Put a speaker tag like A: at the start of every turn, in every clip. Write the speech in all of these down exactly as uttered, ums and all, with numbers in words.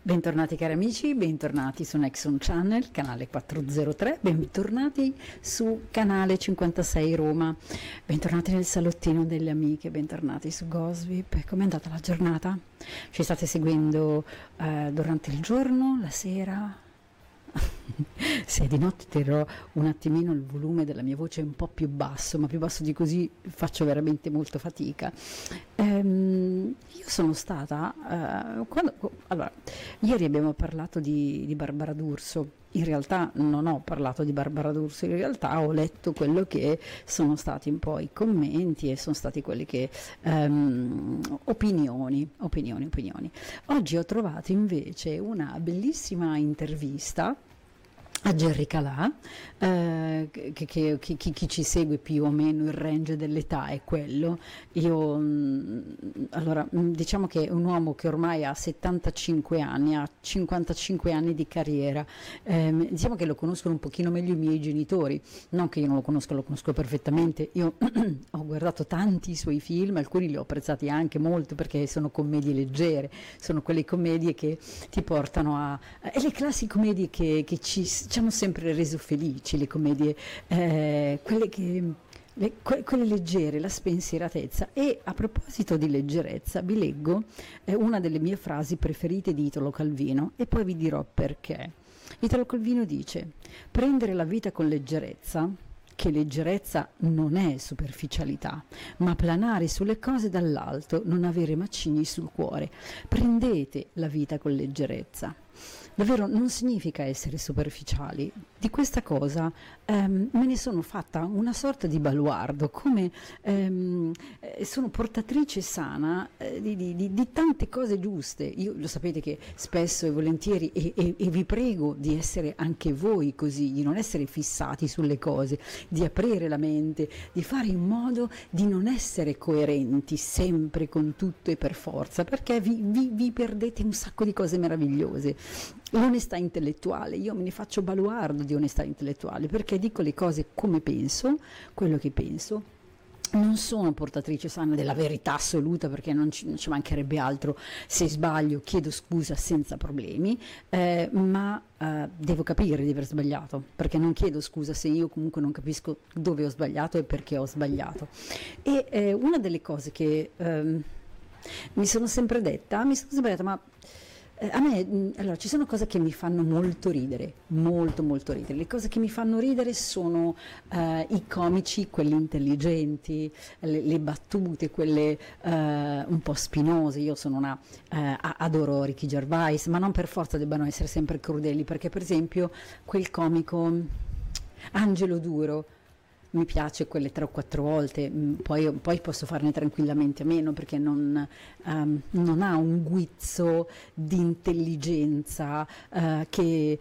A: Bentornati cari amici, bentornati su Nexon Channel, canale quattrocentotre, bentornati su canale cinquantasei Roma, bentornati nel salottino delle amiche, bentornati su Gosvip. Com'è andata la giornata? Ci state seguendo eh, durante il giorno, la sera? Se è di notte terrò un attimino il volume della mia voce un po' più basso, ma più basso di così faccio veramente molto fatica. Ehm, io sono stata, eh, quando, allora, ieri abbiamo parlato di, di Barbara D'Urso. In realtà non ho parlato di Barbara D'Urso, in realtà ho letto quello che sono stati un po' i commenti e sono stati quelli che um, opinioni, opinioni, opinioni. Oggi ho trovato invece una bellissima intervista a Gerry Calà, eh, che, che, che chi, chi ci segue più o meno il range dell'età è quello. Io mh, allora mh, diciamo che è un uomo che ormai ha settantacinque anni, ha cinquantacinque anni di carriera, eh, diciamo che lo conoscono un pochino meglio i miei genitori, non che io non lo conosco, lo conosco perfettamente. Io ho guardato tanti suoi film, alcuni li ho apprezzati anche molto perché sono commedie leggere, sono quelle commedie che ti portano a... e le classiche commedie che, che ci ci hanno sempre reso felici, le commedie, eh, quelle, che, le, que, quelle leggere, la spensieratezza. E a proposito di leggerezza vi leggo eh, una delle mie frasi preferite di Italo Calvino e poi vi dirò perché. Italo Calvino dice: prendere la vita con leggerezza, che leggerezza non è superficialità, ma planare sulle cose dall'alto, non avere macigni sul cuore. Prendete la vita con leggerezza. Davvero non significa essere superficiali. Di questa cosa ehm, me ne sono fatta una sorta di baluardo, come ehm, eh, sono portatrice sana eh, di, di, di tante cose giuste. Io lo sapete che spesso e volentieri, e, e, e vi prego di essere anche voi così, di non essere fissati sulle cose, di aprire la mente, di fare in modo di non essere coerenti sempre con tutto e per forza, perché vi, vi, vi perdete un sacco di cose meravigliose. L'onestà intellettuale, io me ne faccio baluardo di onestà intellettuale perché dico le cose come penso, quello che penso. Non sono portatrice sana della verità assoluta perché non ci, non ci mancherebbe altro. Se sbaglio chiedo scusa senza problemi, eh, ma eh, devo capire di aver sbagliato, perché non chiedo scusa se io comunque non capisco dove ho sbagliato e perché ho sbagliato. E eh, una delle cose che eh, mi sono sempre detta, mi sono sempre detta, ma a me, allora, ci sono cose che mi fanno molto ridere, molto molto ridere. Le cose che mi fanno ridere sono uh, i comici, quelli intelligenti, le, le battute, quelle uh, un po' spinose. Io sono una, uh, adoro Ricky Gervais, ma non per forza debbano essere sempre crudeli, perché per esempio quel comico Angelo Duro, mi piace quelle tre o quattro volte, poi, poi posso farne tranquillamente a meno perché non, um, non ha un guizzo di intelligenza uh, che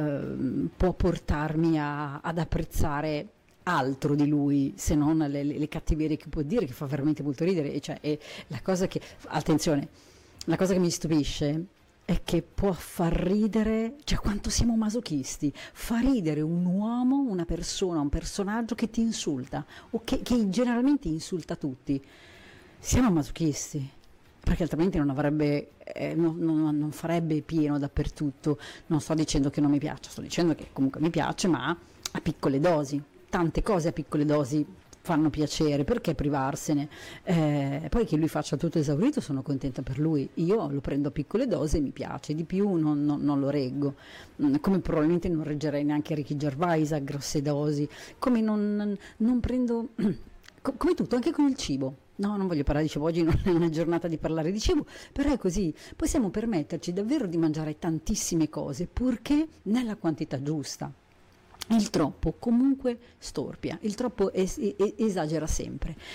A: uh, può portarmi a, ad apprezzare altro di lui se non le, le, le cattiverie che può dire, che fa veramente molto ridere. E cioè, è la cosa che, attenzione, la cosa che mi stupisce è che può far ridere, cioè quanto siamo masochisti, fa ridere un uomo, una persona, un personaggio che ti insulta o che, che generalmente insulta tutti. Siamo masochisti, perché altrimenti non avrebbe, eh, non, non, non farebbe pieno dappertutto. Non sto dicendo che non mi piaccia, sto dicendo che comunque mi piace, ma a piccole dosi. Tante cose a piccole dosi fanno piacere, perché privarsene? Eh, poi che lui faccia tutto esaurito sono contenta per lui, io lo prendo a piccole dosi e mi piace, di più non, non, non lo reggo, come probabilmente non reggerei neanche Ricky Gervais a grosse dosi, come non, non prendo, come tutto, anche con il cibo. No, non voglio parlare di cibo, oggi non è una giornata di parlare di cibo, però è così, possiamo permetterci davvero di mangiare tantissime cose, purché nella quantità giusta. Il troppo comunque storpia, il troppo es- es- esagera sempre.